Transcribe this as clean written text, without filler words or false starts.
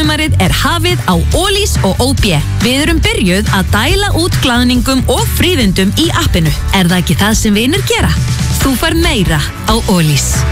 sumarið er hafið á Ólís og OB. Við erum byrjuð að dæla út glaðningum og fríðindum í appinu. Er það ekki það sem vinir gera? Þú fær meira á Ólís.